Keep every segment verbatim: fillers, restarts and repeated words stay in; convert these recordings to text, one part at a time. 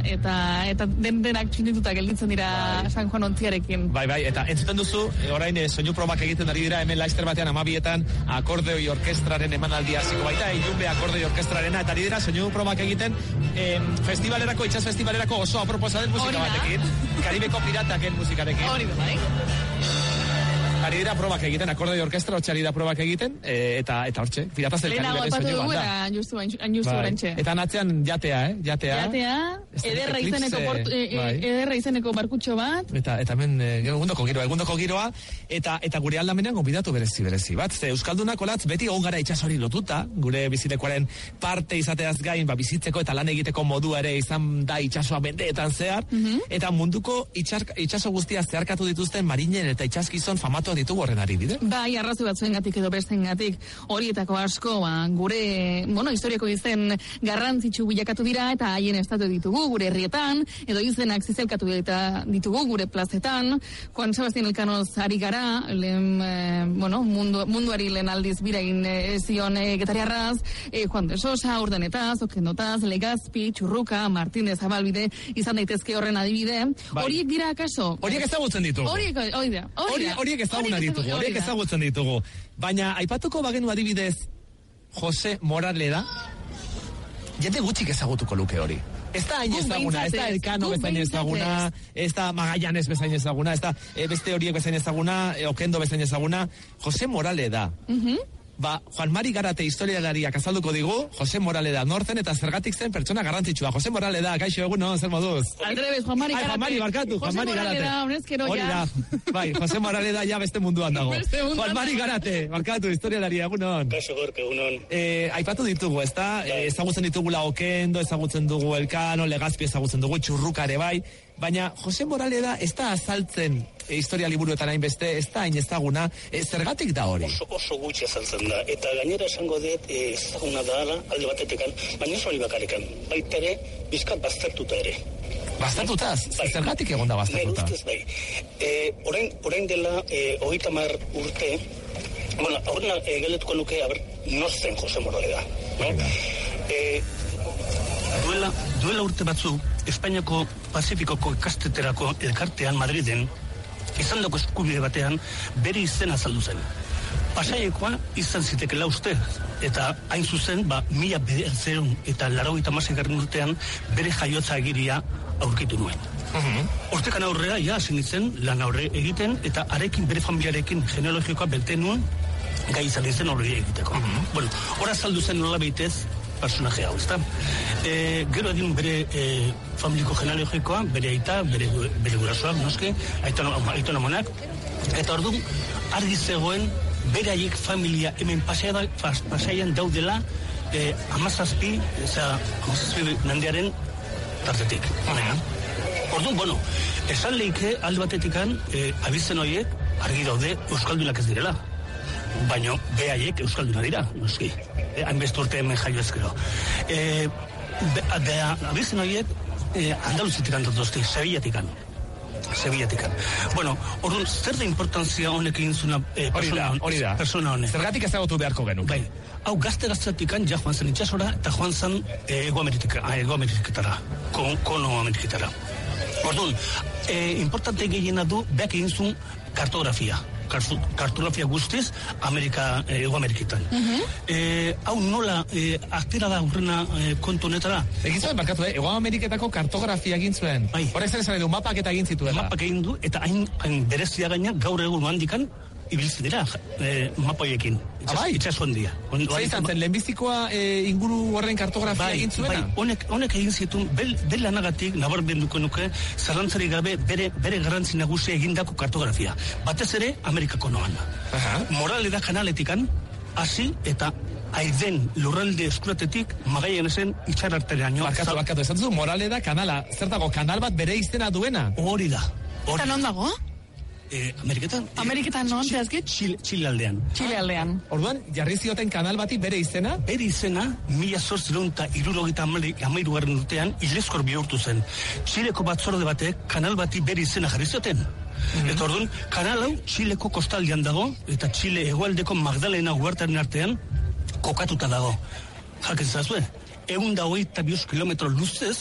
eta eta den denak txindituta gelditzen dira bai. San Juan ontziarekin. Bai, bai, eta entzuten duzu, orain soinu probak egiten ari dira hemen Laister batean amabietan akordeoi orkestraren emanaldia hasiko baita, Ilunbe akordeoi orkestrarena, eta ari dira soinu probak egiten eh, festivalerako, itsas festivalerako oso aproposa den musika batekin, Karibeko pirataken musikarekin. Hori da, bai. Ari dira probak egiten, akordoi orkestra, hotxe ari da probak egiten, e, eta eta hortxe, Piratas del Caribe. Lehenago apatu dugu, eta justu, justu orentxe. Eta natzean jatea, eh? Jatea. Jatea, ederra izeneko, portu, e, bai. ederra izeneko barkutxo bat. Eta, eta hemen, e, egundoko giroa, egundoko giroa, eta eta gure aldamenean gonbidatu berezi, berezi bat. Ze Euskaldunak olatz beti egon gara itsasori lotuta, gure bizilekoaren parte izateaz gain, ba, bizitzeko eta lan egiteko modua ere izan da itsasoa mendeetan zehar, mm-hmm. eta munduko itsaso guztia zeharkatu dituzten marinen eta itsaskizon famatu ditugu horren ari bide? Bai, arrazu batzuengatik edo bestengatik horietako asko, ba, gure, bueno, historiako izen garrantzitsu bilakatu dira eta haien estatu ditugu gure herrietan, edo izenak zizelkatu eta ditugu gure plazetan. Juan Sebastián Elkanoz ari gara, lehen, eh, bueno, mundu, munduari lehen aldiz birain eh, zion eh, getariarraz, eh, Juan de Sosa, Urdanetaz, Okendotaz, Legazpi, Txurruka, Martínez Abalbide, izan daitezke horren adibide. Bai. Horiek dira akaso? Horiek ezagutzen ditugu. Horiek, hori da. Horiek ezagutzen ditugu, horiek ezagutzen ditugu. Baina, aipatuko bagenu adibidez Jose Moraleda, jende gutxik ezagutuko luke hori. Ez da hain ezaguna, ez da Elkano bezain ezaguna, ez da Magallanes bezain ezaguna, ez da e, beste horiek bezain ezaguna, e, Okendo bezain ezaguna, Jose Moraleda. Mhm. Ba, Juan Mari Garate historialariak azalduko digu, Jose Moraleda nortzen eta zergatik zen pertsona garrantzitsua. Jose Moraleda, kaixo egun, no, zer moduz? Aldrebez, Juan Mari Garate. Juan Mari, barkatu, Juan Mari Garate. Jose Moraleda, honezkero ja. Da. Bai, Jose Moraleda ja beste munduan dago. Beste munduan. Juan Mari Garate, barkatu, historialaria, egun on. Kaixo gorke, egun on. Eh, aipatu ditugu, ezta? Eh, ezagutzen ditugula Okendo, ezagutzen dugu Elkano, Legazpi ezagutzen dugu, Txurruka ere bai. Baina Jose Moraleda ez da azaltzen e, historia liburuetan hainbeste, ez da hain ezaguna, e, zergatik da hori? Oso, oso gutxi azaltzen da, eta gainera esango dut e, ezaguna da ala, alde batetekan, baina ez hori bakarikan, baita ere, bizkat baztertuta ere. Baztertutaz? Bai. Zergatik egon da baztertuta? Ustez bai. E, orain, orain dela, e, hogeita hamar urte, bueno, horrena e, galetuko nuke, aber, nozen Jose Moraleda, no? E, duela, duela urte batzu, Espainiako Pazifikoko ikasteterako elkartean Madriden, izan dako eskubide batean, bere izena azaldu zen. Pasaiekoa izan zitekela uste, eta hain zuzen, ba, mila bederatzieun eta laurogeita hamaseigarren urtean bere jaiotza agiria aurkitu nuen. Uh-huh. Hortekan aurrera, ja, hasi nintzen lan aurre egiten, eta arekin bere familiarekin genealogikoa belte nuen, gai izan nintzen horri egiteko. Uh-huh. Bueno, hor azaldu zen nola behitez, personaje hau, ezta? E, gero egin bere e, familiko genealogikoa, bere aita, bere, bere gurasoak, noske, aitona monak, eta orduan argi zegoen bere haiek familia hemen pasaian, pasaian daudela e, amazazpi, eza, amazazpi mendearen tartetik. Orduan, bueno, esan lehike alde batetikan e, abizen horiek argi daude euskaldunak ez direla. Baina behaiek euskalduna dira, noski. Eh, hainbeste urte hemen jaio ezkero. Eh, abizen horiek eh, Andaluzitikan dutuzti, Sevillatikan. Sevillatikan. Bueno, orduan, zer da importantzia honek egin zuna eh, persona, hori da, persona honek? Zergatik ezagutu beharko genuke? Bai, hau gazte gaztetikan ja joan zen itxasora eta joan zen eh, Ego Ameriketara, Kono Ameriketara. Orduan, eh, importante gehiena du, beak egin zuen kartografia. Kartografia guztiz Amerika, eh, Ego Ameriketan. Uh-huh. eh, hau nola eh, aktera da urrena eh, kontu honetara? Egin zuen, barkatu, eh? Ego Ameriketako kartografia egin zuen. Bai. Horrek zer esan edo, mapak eta egin zituela. Mapak egin du, eta hain, hain berezia gaina gaur egun handikan ibiltzen dira eh, mapoiekin. Bai? Itxasuan dira. Zer izan zen, lehenbizikoa eh, inguru horren kartografia bai, egin zuena? Bai, honek, honek egin zituen, bel, bel lanagatik, nabar benduko nuke, zarantzarik gabe bere, bere garrantzi nagusia egindako kartografia. Batez ere, Amerikako noan. Uh-huh. Moraleda kanaletikan, hasi eta aiden lurralde eskuratetik magaien esen itxararteraino. Barkatu, barkatu, esan zu, Moraleda kanala, zer dago, kanal bat bere izena duena? Hori da. Eta non dago? Eh, Ameriketan? Ameriketan non, zehazkit? Chile, Chile aldean. Chile aldean. Orduan, jarri zioten kanal bati bere izena? Bere izena, mila zortzireun eta irurogeita hamairu garren urtean, ileskor bihurtu zen. Txileko batzorde batek kanal bati bere izena jarri zioten. Mm-hmm. Eta orduan, kanal hau Txileko kostaldean dago, eta Txile hegoaldeko Magdalena uhartaren artean kokatuta dago. Jakin zazue, egun da hogeita bioz kilometro luzez,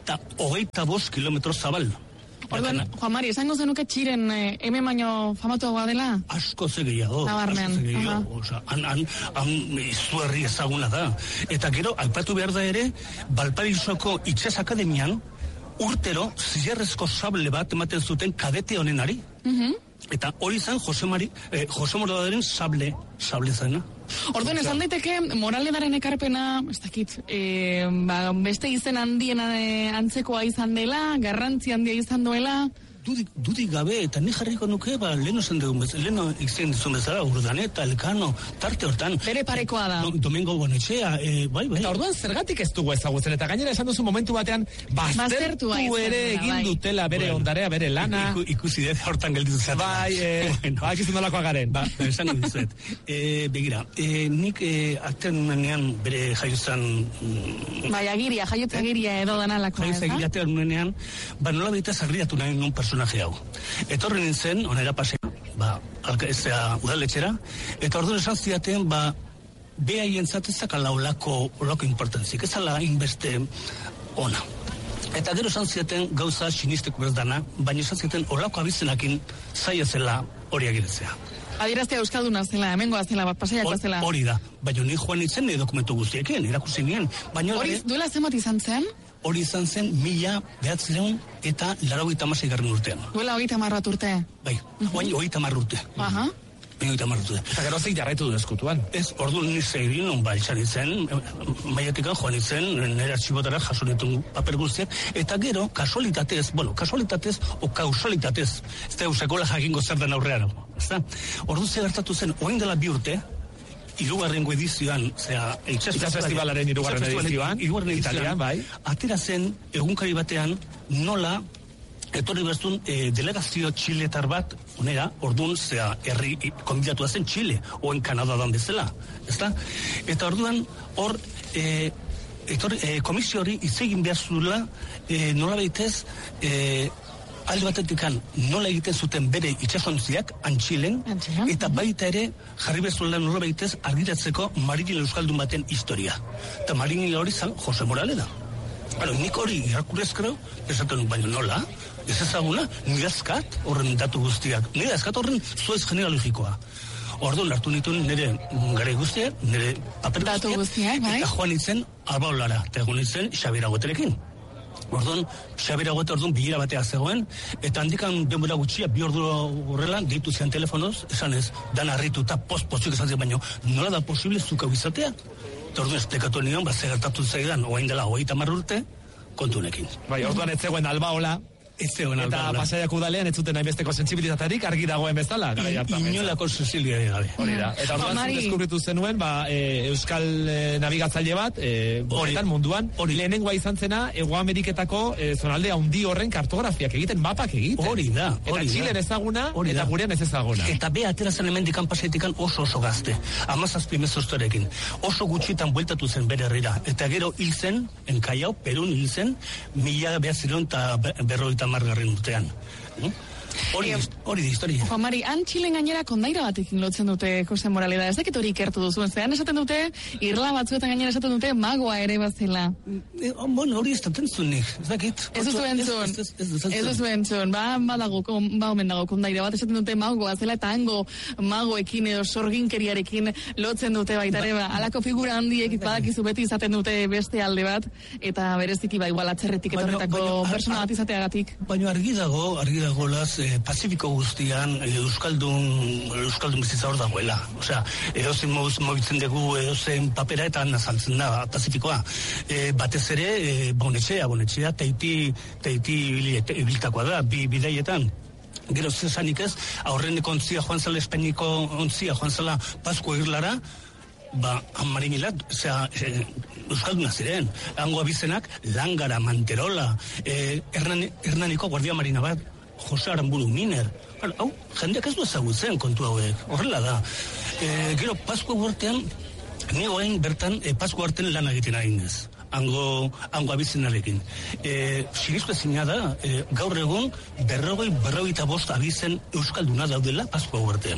eta hogeita bost kilometro zabal. Orduan, Juan Mari, esango zenuke txiren eh, hemen baino famatuagoa dela? Asko zegehiago. Nabarmen. Asko zegehiago. Osa, han, han, han izuerri ezaguna da. Eta gero, aipatu behar da ere, Valparadisoko Itsas Akademian, urtero, zierrezko sable bat ematen zuten kadete honenari. Mhm. Eta hori zen Jose Mari, eh, Jose Moraledaren sable, sable zena. Orduan, esan daiteke, Moraledaren ekarpena, ez dakit, e, ba, beste izen handien e, antzekoa izan dela, garrantzi handia izan duela. Dudik, dudik gabe, eta ni jarriko nuke, ba, leheno zen dugun bezala, leheno ikzen dizun bezala, Urdaneta, Elkano, tarte hortan. Bere parekoa da. Do, Domingo Bonetxea, e, bai, bai. Eta orduan zergatik ez dugu ezagutzen, eta gainera esan duzu momentu batean, baztertu ere egin bai. Dutela bere bueno, ondarea, bere lana. Iku, ikusi dut, hortan gelditu zen. Bai, e, bueno. Ba, ekizun dolakoa garen. Ba, esan dizuet. E, begira, e, nik e, akten nunenean bere jaiozan... Mm, bai, agiria, jaiotza agiria edo danalakoa. Jaiotza agiria atean nunenean, ba, nola baita zarriatu nahi nun personaje hau. Etorri nintzen, onera pasea, ba, alkaezea udaletxera, eta orduan esan zidaten, ba, behaien zatezak ala olako, olako importantzik, ez ala inbeste ona. Eta gero esan zidaten gauza sinisteko bezdana, baina esan zidaten olako abizenakin zaila zela hori agiretzea. Adieraztea euskalduna zela, hemengoa zela, bat pasaiakoa zela. Hori da, baina ni joan nintzen nire dokumentu guztiekin, irakusi nien. Hori duela zenbat izan zen? Hori izan zen mila behatzireun eta laurogeita hamasei garren urtean. Duela hogeita hamar bat urte? Bai, oain hogeita hamar urte. Aha. Hogeita hamar urte. Eta gero zeik jarraitu du eskutuan. Ez, orduan ni zeirin, on ba, itxan itzen, maiatikan joan itzen, nire artxibotara jaso nituen paper guztiak, eta gero, kasualitatez, bueno, kasualitatez o kausalitatez, ez da eusakola jakingo zer den aurrean, ez da? Orduan ze gertatu zen, oain dela bi urte, irugarrengo edizioan, zera, Itsas Festivalaren irugarren edizioan, irugarren Italian, bai. Atera zen, egunkari batean, nola, etorri bestun, e, delegazio txiletar bat, onera, orduan, zera, herri konbidatua zen Txile, oen Kanada dan bezala, ezta? Eta orduan, hor, e, etorri, e, komisio hori izegin behar zuela, e, nola behitez, e, alde batetikan nola egiten zuten bere itxasontziak Antxilen, eta baita ere jarri bezuela nola behitez argiratzeko Marinil Euskaldun baten historia. Eta Marinil hori zan Jose Moraleda. Bueno, nik hori irakurrezkero, esaten baino nola, ez ezaguna, nidazkat horren datu guztiak, nidazkat horren zuez genealogikoa. Orduan hartu nituen nire gare guztiak, nire paper guztiak, bai? Eta joan nintzen Albaolara, eta egon nintzen Xabier Agoterekin. Orduan, Xabier Agote orduan bilera batea zegoen, eta handikan denbora gutxia, bi ordu horrela, deitu zian telefonoz, esan ez, dan harritu eta post-postuik esan zian, baino, nola da posible zuka bizatea? Eta orduan, esplikatu nion, bat zegertatu zaidan, oain dela, hogeita hamar urte, kontunekin. Bai, orduan ez zegoen Albaola, eta Pasaiako udalean ez zuten hainbesteko sentsibilitaterik argi dagoen bezala. Inolako sensibilitate gabe. Hori da. Eta orduan zuk deskubritu zenuen, ba, e, Euskal e, nabigatzaile bat, e, horretan munduan, hori lehenengoa izan zena, Hego Ameriketako e, zonalde handi horren kartografiak egiten, mapak egiten. Hori da. Eta Txilen ezaguna, eta gurean ez ezaguna. Eta be atera zen hemendikan Pasaitikan oso oso gazte. Hamazazpi mezoztorekin. Oso gutxitan bueltatu zen bere herrira. Eta gero hil zen, enkaiau, Perun hil zen, mila behaziron eta berroita margarren urtean. Hori da historia. Juan Mari, han Txilen gainera kondaira batekin lotzen dute Jose Moraleda. Ez dakit hori ikertu duzuen. Zehan esaten dute, irla batzuetan gainera esaten dute, magoa ere bazela. E, bon, hori ez daten zunik. Ez dakit. Ez duzu entzun. Ez duzu entzun. Ba, badago, ba, omen dago kondaira bat. Esaten dute magoa zela eta hango magoekin edo sorginkeriarekin lotzen dute baitare. Ba, alako figura handiek badakizu beti izaten dute beste alde bat. Eta bereziki ba, igual atzerretik etorretako persona bat izateagatik. Baina argi dago, argi dago las Pazifiko guztian Euskaldun Euskaldun bizitza hor dagoela. Osea, edozein mobitzen dugu edozein papera eta nazaltzen da Pazifikoa. E, batez ere, e, bonetxea, bonetxea, teiti, teiti ibiltakoa da, bi bidaietan. Gero zesanik ez, aurreneko ontzia joan zela, Espainiko ontzia joan zela Pasko irlara, ba, Marinilak, osea, e, Euskalduna ziren, hango abizenak, Langara, Manterola, e, Hernani, Hernaniko Guardia Marina bat, Jose Aramburu Miner. Hau, jendeak ez du ezagutzen kontu hauek. Horrela da. E, gero, Pasko urtean, nigoen bertan e, Pasko artean lan egiten ari nez. Hango, hango abizenarekin. E, Sinizko ezina da, e, gaur egun berrogei, berrogeita bost abizen Euskalduna daudela Pasko urtean.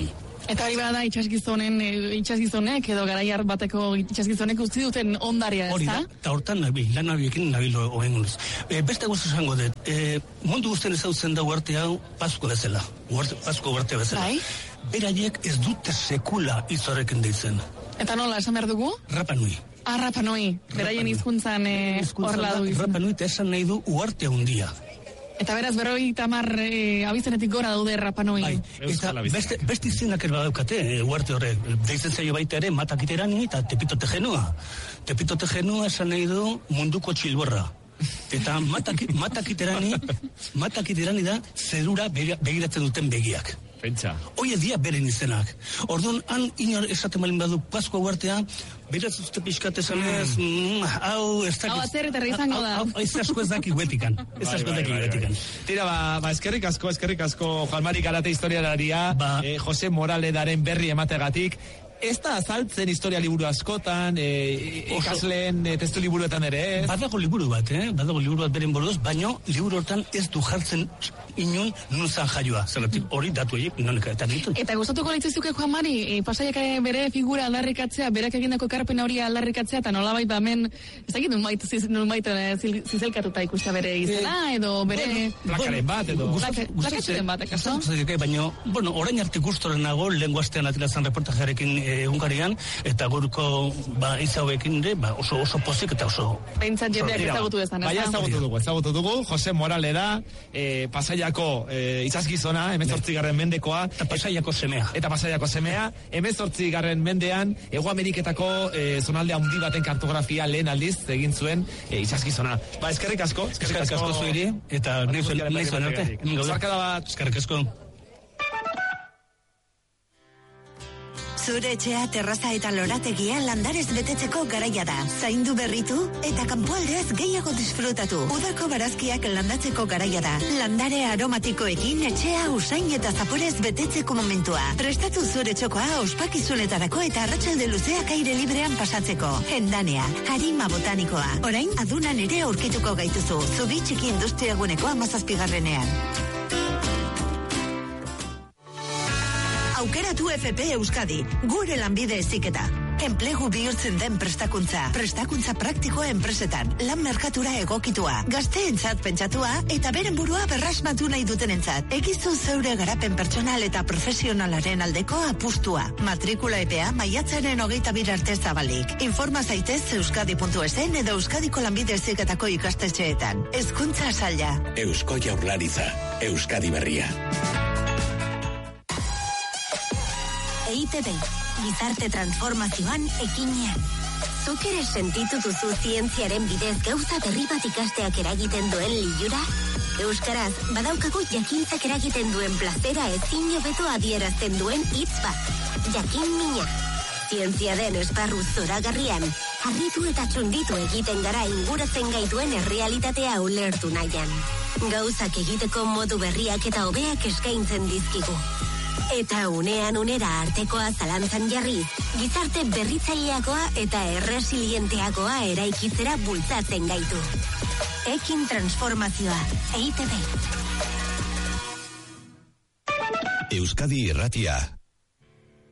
Eta hori bada itxasgizonen, itxasgizonek edo garaiar bateko itxasgizonek utzi duten ondaria, ez da? Hori da, eta hortan nabil, lan nabiekin nabilo hoen guz. E, beste guzti esango dut, e, mundu guztien ezautzen da uarte hau Pasko bezala, uarte, Pasko uarte bezala. Bai? Beraiek ez dute sekula izorekin deitzen. Eta nola, esan behar dugu? Rapa Nui. Ah, Rapa Nui, beraien hizkuntzan horla du izan. Rapa Nui eta esan nahi du uarte handia. Eta beraz, berroi tamar e, abizenetik gora daude Rapa Nui. Bai, eta beste, beste izenak ere badaukate, e, uarte horrek. Deitzen zaio baita ere, matakiterani eta tepito tegenua. Tepito tegenua esan nahi du munduko txilborra. Eta matak, matakiterani, matakiterani da zerura begiratzen duten begiak. Pentsa. Hoi edia beren izenak. Orduan, han inor esaten balin badu Paskoa uartea, beratzen zute pixkat esanez, mm, hau, ez dakit. Hau, atzerretarri izango da. Hau, ez asko ez daki guetikan. Ez asko ez daki guetikan. Tira, ba, ba, eskerrik asko, eskerrik asko, Juan Mari Garate historialaria, ba, eh, Jose Moraledaren berri emategatik. Ez da azaltzen historia liburu askotan, e, ikasleen e, testu liburuetan ere, ez? Badago liburu bat, eh? Badago liburu bat beren bordoz, baino liburu hortan ez du jartzen inon nuzan jaioa. Zeratik hori datu egin, nonek eta ditu. Eta gustatuko litzuzuke, Juan Mari, e, Pasaiak bere figura aldarrikatzea, berak egindako ekarpen hori aldarrikatzea, eta nolabait ba hemen, ez dakit nunbait, nunbait zizelkatuta ikustea bere izena, edo bere... Plakaren bat, edo... Plakatxeren bat, ekaso? Baina, bueno, orain arte gustoren nago, lehen guaztean atirazan reportajarekin Hungarian, eta guruko ba, izauekin ere, ba, oso oso pozik eta oso... Beintzat jendeak ezagutu bezan, ez da? Baina ezagutu dugu, ezagutu dugu, Jose Moraleda, e, Pasaiako e, itxasgizona, hemezortzigarren mendekoa. Eta Pasaiako semea. Eta Pasaiako semea, hemezortzigarren mendean, Hego Ameriketako e, zonalde handi baten kartografia lehen aldiz egin zuen e, itxasgizona. Ba, eskerrik asko, eskerrik asko zuiri, eta nahi zuen arte. Zarkada bat. Eskerrik asko. Zure etxea, terraza eta lorategia landarez betetzeko garaia da. Zaindu berritu eta kanpoaldeaz gehiago disfrutatu. Udako barazkiak landatzeko garaia da. Landare aromatikoekin etxea usain eta zaporez betetzeko momentua. Prestatu zure txokoa ospakizunetarako eta arratsalde luzeak aire librean pasatzeko. Hendanea, harima botanikoa. Orain adunan ere aurkituko gaituzu. Zubi txiki industriaguneko hamazazpigarrenean. Aukeratu F P Euskadi, gure lanbide heziketa. Enplegu bihurtzen den prestakuntza. Prestakuntza praktikoa enpresetan, lan merkatura egokitua, gazteentzat pentsatua eta beren burua berrasmatu nahi dutenentzat. Egizu zeure garapen pertsonal eta profesionalaren aldeko apustua. Matrikula epea maiatzaren hogeita bir arte zabalik. Informa zaitez euskadi puntu esen edo Euskadiko lanbide heziketako ikastetxeetan. Hezkuntza saila. Eusko Jaurlaritza, Euskadi berria. E I T B, gizarte transformazioan ekinean. Zuk ere sentitu duzu zientziaren bidez gauza berri bat ikasteak eragiten duen lilura? Euskaraz, badaukagu jakintzak eragiten duen plazera ezin hobeto adierazten duen hitz bat. Jakin mina. Zientzia den esparru zoragarrian, harritu eta txunditu egiten gara inguratzen gaituen errealitatea ulertu nahian. Gauzak egiteko modu berriak eta hobeak eskaintzen dizkigu. Eta unean unera artekoa zalantzan jarriz, gizarte berritzaileagoa eta erresilienteagoa eraikitzera bultzatzen gaitu. Ekin transformazioa, E I T B. Euskadi Irratia.